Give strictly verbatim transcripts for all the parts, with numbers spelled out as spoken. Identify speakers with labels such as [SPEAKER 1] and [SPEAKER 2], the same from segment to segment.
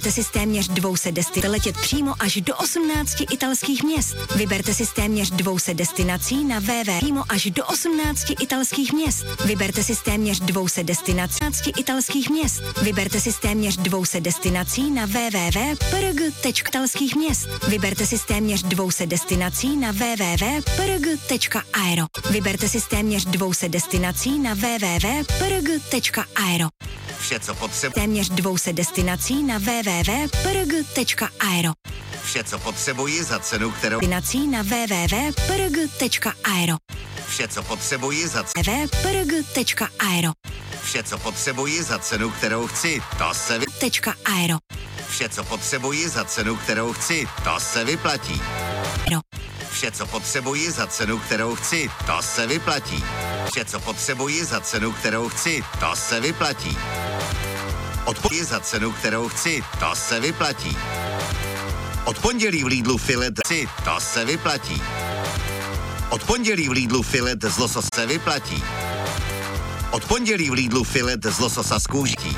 [SPEAKER 1] si téměř dvě stě destinací letět přímo až do osmnácti italských měst. Vyberte si téměř dvě stě destinací na www přímo až do osmnácti italských měst. Vyberte si téměř dvě stě destinací italských měst. Vyberte si téměř dvě stě destinací na www tečka p r g tečka italských měst. Vyberte si téměř dvě stě destinací na www tečka p r g tečka aero. Vyberte si téměř dvě stě destinací na www tečka p r g tečka aero.
[SPEAKER 2] Vše, co potřebujete.
[SPEAKER 1] Téměř dvě stě destinací na www tečka p r g tečka aero.
[SPEAKER 2] Vše, co potřebuji za cenu, kterou...
[SPEAKER 1] Destinací na www tečka p r g tečka aero.
[SPEAKER 2] Vše, co potřebuji za cenu...
[SPEAKER 1] www tečka p r g tečka aero.
[SPEAKER 2] Vše, co potřebuji za cenu, kterou chci, to se vy...
[SPEAKER 1] Tečka aero.
[SPEAKER 2] Vše, co potřebuji za cenu, kterou chci, to se vyplatí.
[SPEAKER 1] Aero.
[SPEAKER 2] Vše, co potřebuji za cenu, kterou chci, to se vyplatí. Vše, co potřebuji za cenu, kterou chci, to se vyplatí. Odpověď za cenu, kterou chci, to se vyplatí. Od pondělí v Lidlu filet si, to se vyplatí. Od pondělí v Lidlu filet z lososa se vyplatí. Od pondělí v Lidlu filet z lososa z kůží.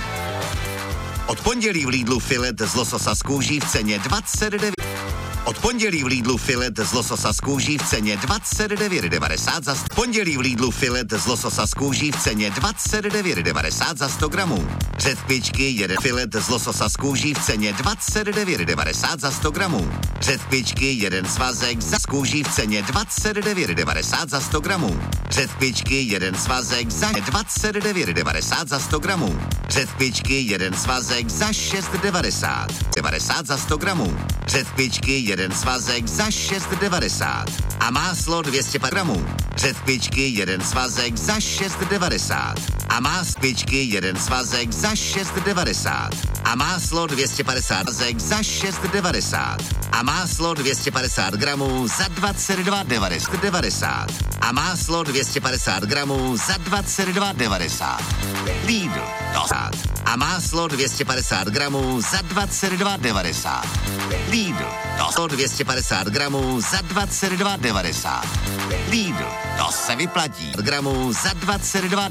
[SPEAKER 2] Od pondělí v Lidlu filet z lososa z kůží v ceně dvacet devět. Od pondělí v Lidlu filet z lososa z kůží v ceně dvacet devět devadesát za sto. Pondělí v Lidlu filet z lososa z kůží v ceně dvacet devět devadesát za sto gramů. Řetkvičky jeden filet z lososa z kůží v ceně dvacet devět devadesát za sto gramů. Řetkvičky jeden svazek za kůží v ceně dvacet devět devadesát za sto gramů. Řetkvičky jeden svazek za dvacet devět devadesát za sto gramů. Řetkvičky jeden svazek za šest devadesát devadesát za sto gramů. Řetkvičky jeden svazek za šest devadesát. A máslo dvě stě padesát gramů. Řetkvičky jeden svazek za šest devadesát. A máskvičky jeden svazek za šest devadesát. A máslo dvě stě padesát svazek za šest devadesát. A máslo dvě stě padesát gramů za dvacet dva devadesát. A máslo dvě stě padesát gramů za dvacet dva devadesát. Lidl, dosad. A máslo dvě stě padesát gramů za dvacet dva devadesát. Lidl, to dvě stě padesát gramů za dvacet dva devadesát. Lidl, to se vyplatí. Gramů za dvacet dva